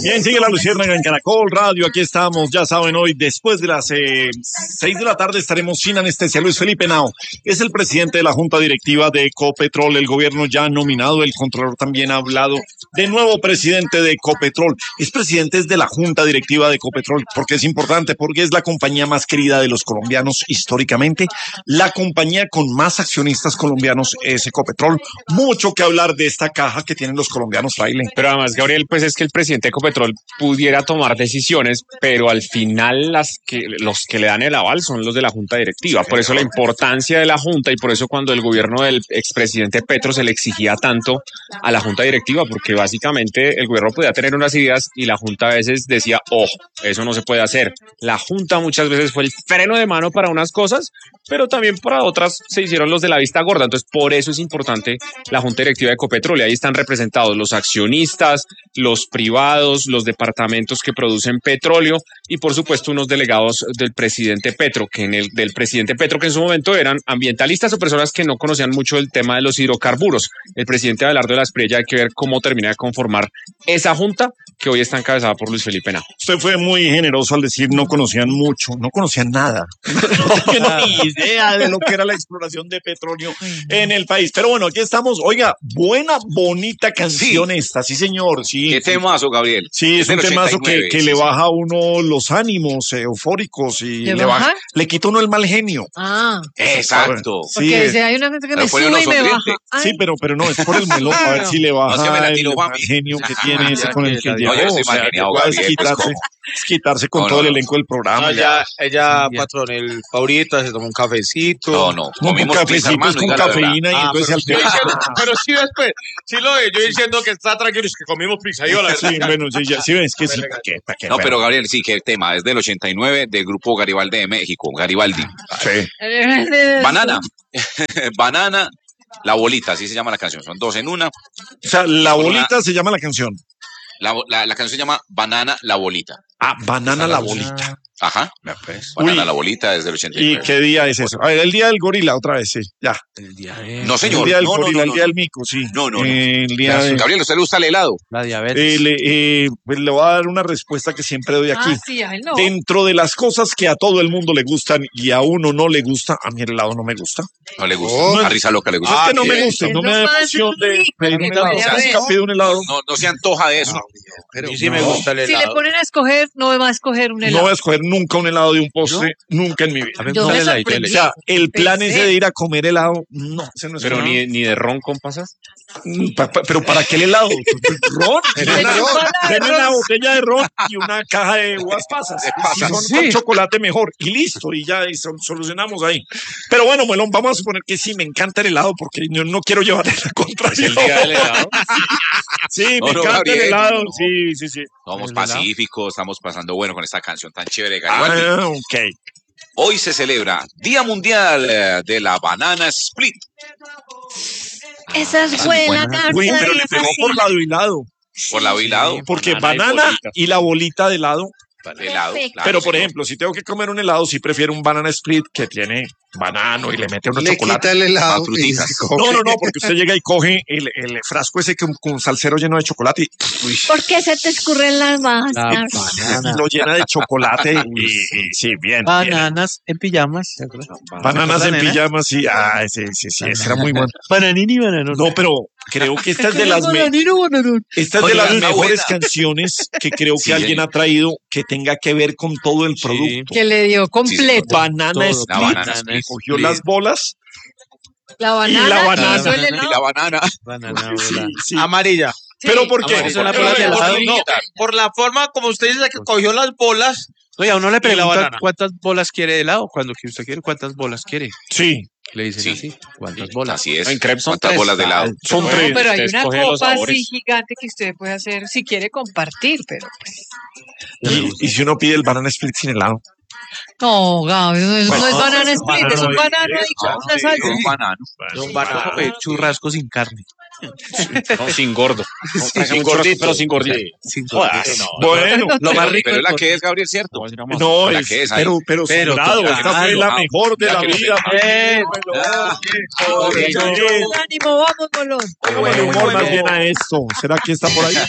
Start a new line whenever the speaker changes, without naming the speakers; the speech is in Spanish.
Bien, sigue la Luciérnaga en Caracol Radio. Aquí estamos, ya saben, hoy después de las 6 de la tarde estaremos sin anestesia. Luis Felipe Henao es el presidente de la Junta Directiva de Ecopetrol. El gobierno ya ha nominado, el controlador también ha hablado de nuevo presidente de Ecopetrol. Es presidente de la Junta Directiva de Ecopetrol porque es importante, porque es la compañía más querida de los colombianos históricamente. La compañía con más accionistas colombianos es Ecopetrol. Mucho que hablar de esta caja que tienen los colombianos, Fraile.
Pero además, Gabriel, pues es que el presidente de Ecopetrol pudiera tomar decisiones, pero al final los que le dan el aval son los de la Junta Directiva. Por eso la importancia de la Junta y por eso cuando el gobierno del expresidente Petro se le exigía tanto a la Junta Directiva, porque básicamente el gobierno podía tener unas ideas y la Junta a veces decía, eso no se puede hacer. La Junta muchas veces fue el freno de mano para unas cosas, pero también para otras se hicieron los de la vista gorda. Entonces, por eso es importante la Junta Directiva de Ecopetrol. Y ahí están representados los accionistas, los privados, los departamentos que producen petróleo y, por supuesto, unos delegados del presidente Petro, que en su momento eran ambientalistas o personas que no conocían mucho el tema de los hidrocarburos. El presidente Abelardo de la Espriella, hay que ver cómo termina de conformar esa junta que hoy está encabezada por Luis Felipe Henao.
Usted fue muy generoso al decir no conocían mucho, no conocían nada. No tenía ni idea de lo que era la exploración de petróleo en el país. Pero bueno, aquí estamos. Oiga, buena, bonita canción esta, sí señor. Sí,
¿Qué temazo, Gabriel?
Sí, es un temazo que le baja a uno los ánimos eufóricos y le quita a uno el mal genio.
Ah,
exacto.
Porque si hay una gente que me sube y me baja.
Sí, pero no, es por el melón, a ver si le baja el mal genio que tiene ese con el que llegó. Es quitarse con todo el elenco del programa.
Ella, patrón, el Paurita se toma un cafecito.
No.
Un cafecito es con cafeína y entonces al
pero sí, después, sí lo de yo diciendo que está tranquilo, es que comimos pizzayola.
Sí, bueno, sí ves que sí.
No, pero Gabriel, sí, que el tema es del 89 del grupo Garibaldi de México, Garibaldi.
Sí.
Banana, La Bolita, así se llama la canción, son dos en una.
O sea, La Bolita se llama la canción.
La canción se llama Banana, La Bolita.
Banana, La Bolita.
Ajá, Banana, La Bolita desde el 89.
¿Y qué día es eso? A ver, el día del gorila otra vez, sí, ya.
No, señor.
El día del gorila, el día del mico, sí.
No.
El día
Gabriel, ¿a usted le gusta el helado?
La diabetes.
Pues le voy a dar una respuesta que siempre doy aquí.
No.
Dentro de las cosas que a todo el mundo le gustan y a uno no le gusta, a mí el helado no me gusta.
No le gusta. A Risa Loca le gusta.
Es que no me gusta, no me da emoción de pedir un helado. Nunca pido un helado.
No se antoja de eso.
Pero sí me gusta el helado.
Si le ponen a escoger, no va a escoger un helado.
No voy a escoger nunca un helado de un postre, nunca en mi vida.
Yo me sorprendí.
O sea, el plan ese de ir a comer helado, no, ese no es.
Pero ni de ron con pasas.
Pero ¿para qué el helado? ¿Ron? Denme una botella de ron y una caja de uvas pasas. Si son con chocolate, mejor. Y listo, y ya solucionamos ahí. Pero bueno, Melón, vamos a suponer que sí, me encanta el helado porque no quiero llevar la contraria.
¿El día del helado?
Sí, me encanta el helado. Sí.
Somos pacíficos, estamos pasando bueno con esta canción tan chévere, Garibaldi.
Ok.
Hoy se celebra Día Mundial de la Banana Split.
Esa es buena,
Uy, pero le pegó por lado y lado.
Por lado y lado.
Porque banana y la bolita de helado.
De helado, claro,
pero, por ejemplo, si tengo que comer un helado, sí prefiero un banana split que tiene banano y le mete unos chocolates.
Quita el helado.
No, porque usted llega y coge el frasco ese con salsero lleno de chocolate y
¿por qué se te escurren las manos?
lo llena de chocolate y sí, bien.
Bananas en pijamas.
Bananas en pijamas, sí. Sí, ese era muy bueno.
Bananini, bananón.
No, pero creo que esta es de las mejores canciones que creo que alguien ha traído que tenga que ver con todo el producto.
Que le dio completo.
Banana Split. Cogió las bolas.
La banana.
Y la banana.
Y la banana.
Sí.
Amarilla.
¿Pero por qué?
Por la forma como usted dice que cogió las bolas. Oye, a uno le pregunta cuántas bolas quiere de helado. Cuando usted quiere, ¿cuántas bolas quiere?
Sí.
Le dicen así, ¿cuántas bolas?
Así es.
En crepes son
¿Cuántas
3.
bolas de helado?
Son 3.
Pero hay
Usted
una
escoge los
copa así
sabores.
gigante que usted puede hacer si quiere compartir, pero pues.
Y si uno pide el banana split sin helado.
No, Gaby, eso no es banana split, es un banano ahí con una salsa.
Un banano.
Churrasco sin carne.
No, sin gordo. Sin gordito, pero sin gordito.
Bueno,
Lo más rico.
Pero es la que es, Gabriel, ¿cierto?
no,
La que es ahí.
pero sobrado, esta fue la mejor de la vida.
Ánimo, vamos, Colón.
Buen humor más bien a esto. ¿Será que está por ahí?